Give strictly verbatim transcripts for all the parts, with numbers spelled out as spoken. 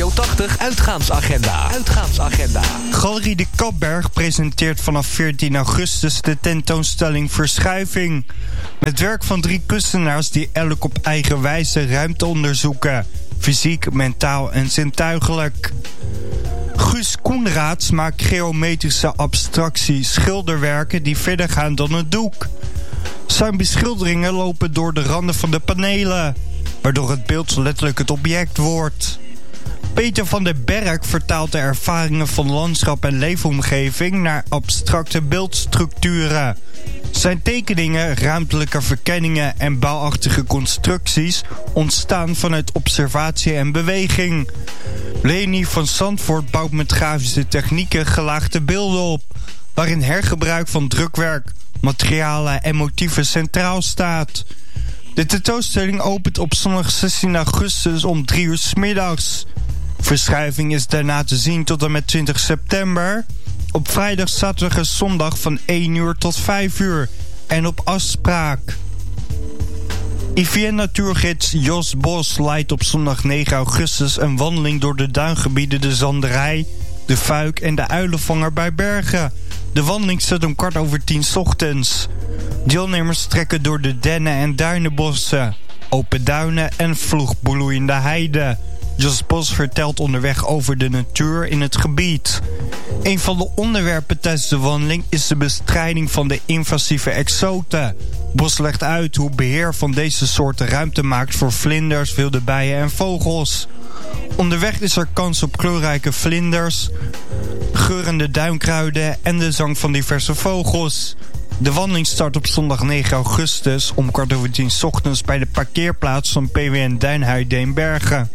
Radio tachtig uitgaansagenda. Uitgaansagenda. Galerie de Kapberg presenteert vanaf veertien augustus de tentoonstelling Verschuiving. Met werk van drie kunstenaars die elk op eigen wijze ruimte onderzoeken. Fysiek, mentaal en zintuigelijk. Guus Koenraads maakt geometrische abstractie schilderwerken die verder gaan dan het doek. Zijn beschilderingen lopen door de randen van de panelen, waardoor het beeld letterlijk het object wordt. Peter van den Berg vertaalt de ervaringen van landschap en leefomgeving naar abstracte beeldstructuren. Zijn tekeningen, ruimtelijke verkenningen en bouwachtige constructies ontstaan vanuit observatie en beweging. Leni van Zandvoort bouwt met grafische technieken gelaagde beelden op, waarin hergebruik van drukwerk, materialen en motieven centraal staat. De tentoonstelling opent op zondag zestien augustus om drie uur 's middags. Verschuiving is daarna te zien tot en met twintig september. Op vrijdag, zaterdag en zondag van één uur tot vijf uur. En op afspraak. I V N-natuurgids Jos Bos leidt op zondag negen augustus een wandeling door de duingebieden De Zanderij, De Fuik en de Uilenvanger bij Bergen. De wandeling start om kwart over tien 's ochtends. Deelnemers trekken door de dennen en duinenbossen, open duinen en vroegbloeiende heide. Jos Bos vertelt onderweg over de natuur in het gebied. Een van de onderwerpen tijdens de wandeling is de bestrijding van de invasieve exoten. Bos legt uit hoe beheer van deze soorten ruimte maakt voor vlinders, wilde bijen en vogels. Onderweg is er kans op kleurrijke vlinders, geurende duinkruiden en de zang van diverse vogels. De wandeling start op zondag negen augustus om kwart over tien 's ochtends bij de parkeerplaats van P W N Duinheide in Bergen.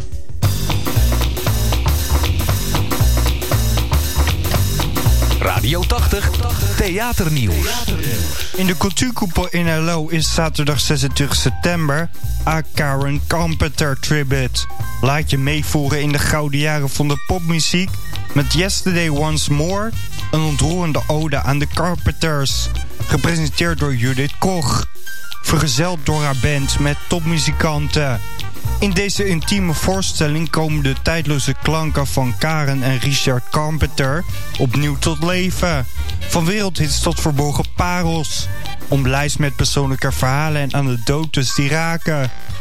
Radio tachtig, theaternieuws. In de cultuurkoepel in Hello is zaterdag zesentwintig september A. Karen Carpenter Tribute. Laat je meevoeren in de gouden jaren van de popmuziek met Yesterday Once More, een ontroerende ode aan de Carpenters. Gepresenteerd door Judith Koch. Vergezeld door haar band met topmuzikanten. In deze intieme voorstelling komen de tijdloze klanken van Karen en Richard Carpenter opnieuw tot leven. Van wereldhits tot verborgen parels. Omlijst met persoonlijke verhalen en anekdotes die raken.